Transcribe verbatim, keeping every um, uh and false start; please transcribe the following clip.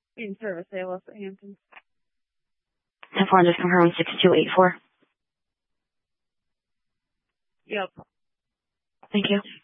In service, A L S at Hampton. ten four, just confirming six two eight four. Yep. Thank you.